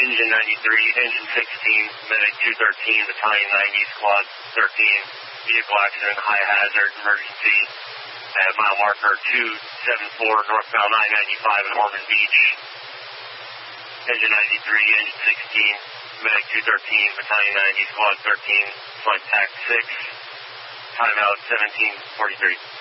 Engine 93, Engine 16, Medic 213, Battalion 90, Squad 13, vehicle accident, high hazard, emergency at mile marker 274, northbound I-95 in Ormond Beach. Engine 93, Engine 16, Medic 213, Battalion 90, Squad 13, Flight TAC 6, timeout 17:43.